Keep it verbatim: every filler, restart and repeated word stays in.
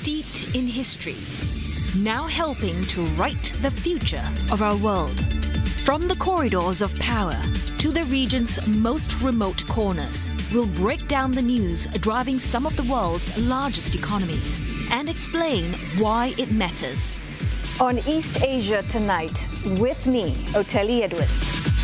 steeped in history, now helping to write the future of our world. From the corridors of power to the region's most remote corners, we'll break down the news driving some of the world's largest economies and explain why it matters. On East Asia Tonight, with me, Oteli Edwards.